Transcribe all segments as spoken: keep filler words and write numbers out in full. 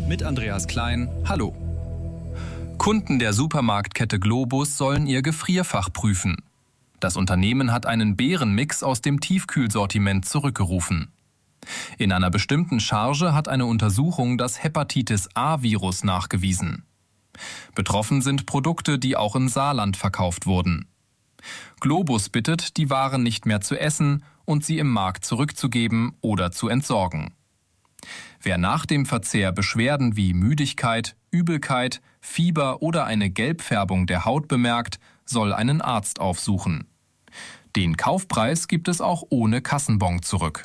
mit Andreas Klein. Hallo. Kunden der Supermarktkette Globus sollen ihr Gefrierfach prüfen. Das Unternehmen hat einen Beerenmix aus dem Tiefkühlsortiment zurückgerufen. In einer bestimmten Charge hat eine Untersuchung das Hepatitis-A-Virus nachgewiesen. Betroffen sind Produkte, die auch im Saarland verkauft wurden. Globus bittet, die Waren nicht mehr zu essen und sie im Markt zurückzugeben oder zu entsorgen. Wer nach dem Verzehr Beschwerden wie Müdigkeit, Übelkeit, Fieber oder eine Gelbfärbung der Haut bemerkt, soll einen Arzt aufsuchen. Den Kaufpreis gibt es auch ohne Kassenbon zurück.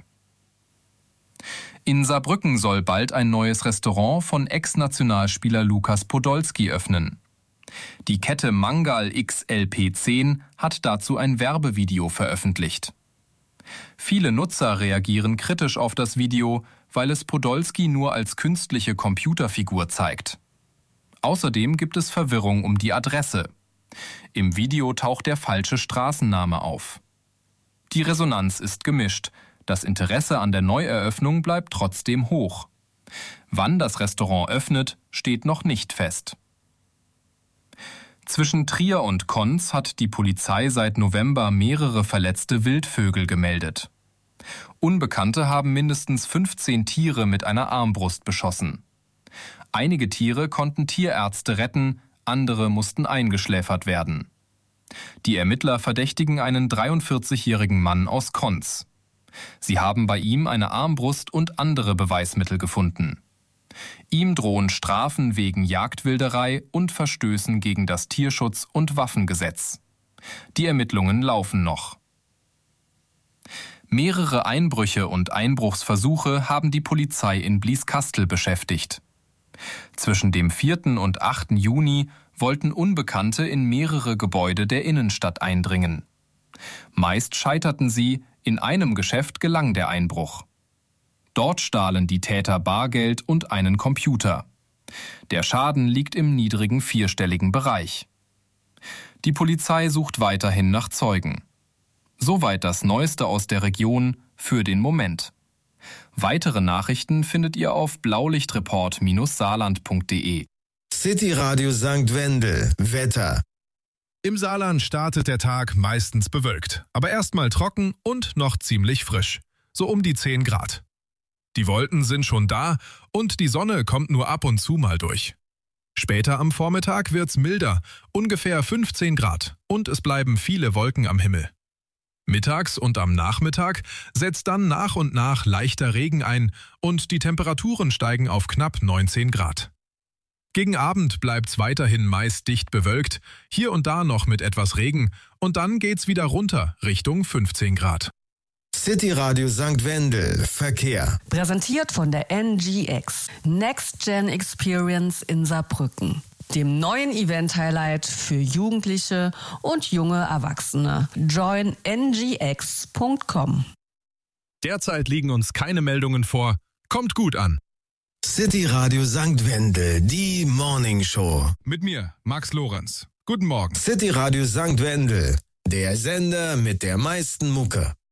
In Saarbrücken soll bald ein neues Restaurant von Ex-Nationalspieler Lukas Podolski öffnen. Die Kette Mangal X L P zehn hat dazu ein Werbevideo veröffentlicht. Viele Nutzer reagieren kritisch auf das Video, weil es Podolski nur als künstliche Computerfigur zeigt. Außerdem gibt es Verwirrung um die Adresse. Im Video taucht der falsche Straßenname auf. Die Resonanz ist gemischt. Das Interesse an der Neueröffnung bleibt trotzdem hoch. Wann das Restaurant öffnet, steht noch nicht fest. Zwischen Trier und Konz hat die Polizei seit November mehrere verletzte Wildvögel gemeldet. Unbekannte haben mindestens fünfzehn Tiere mit einer Armbrust beschossen. Einige Tiere konnten Tierärzte retten, andere mussten eingeschläfert werden. Die Ermittler verdächtigen einen dreiundvierzigjährigen Mann aus Konz. Sie haben bei ihm eine Armbrust und andere Beweismittel gefunden. Ihm drohen Strafen wegen Jagdwilderei und Verstößen gegen das Tierschutz- und Waffengesetz. Die Ermittlungen laufen noch. Mehrere Einbrüche und Einbruchsversuche haben die Polizei in Blieskastel beschäftigt. Zwischen dem vierten und achten Juni wollten Unbekannte in mehrere Gebäude der Innenstadt eindringen. Meist scheiterten sie, in einem Geschäft gelang der Einbruch. Dort stahlen die Täter Bargeld und einen Computer. Der Schaden liegt im niedrigen vierstelligen Bereich. Die Polizei sucht weiterhin nach Zeugen. Soweit das Neueste aus der Region für den Moment. Weitere Nachrichten findet ihr auf blaulichtreport Bindestrich saarland Punkt de. City Radio Sankt Wendel. Wetter. Im Saarland startet der Tag meistens bewölkt, aber erstmal trocken und noch ziemlich frisch, so um die zehn Grad. Die Wolken sind schon da und die Sonne kommt nur ab und zu mal durch. Später am Vormittag wird's milder, ungefähr fünfzehn Grad, und es bleiben viele Wolken am Himmel. Mittags und am Nachmittag setzt dann nach und nach leichter Regen ein und die Temperaturen steigen auf knapp neunzehn Grad. Gegen Abend bleibt's weiterhin meist dicht bewölkt, hier und da noch mit etwas Regen, und dann geht's wieder runter Richtung fünfzehn Grad. City Radio Sankt Wendel. Verkehr. Präsentiert von der N G X. Next Gen Experience in Saarbrücken. Dem neuen Event-Highlight für Jugendliche und junge Erwachsene. join n g x punkt com. Derzeit liegen uns keine Meldungen vor. Kommt gut an. City Radio Sankt Wendel, die Morning Show. Mit mir, Max Lorenz. Guten Morgen. City Radio Sankt Wendel, der Sender mit der meisten Mucke.